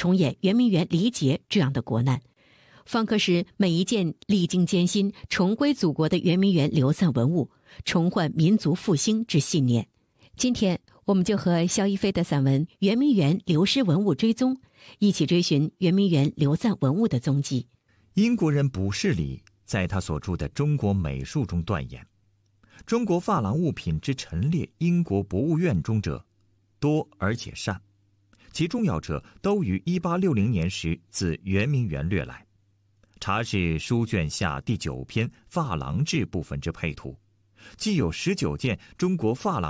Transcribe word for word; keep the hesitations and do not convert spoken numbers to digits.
重演圆明园离劫这样的国难，方可使每一件历经艰辛重归祖国的圆明园流散文物重焕民族复兴之信念。今天我们就和肖一飞的散文《圆明园流失文物追踪》一起追寻圆明园流散文物的踪迹。 英国人卜世礼在他所著的《中国美术》中断言，中国珐琅物品之陈列英国博物院中者多而且善，其重要者都于一八六零年时自圆明园掠来。查是书卷下第九篇珐琅志部分之配图，既有十九件中国珐琅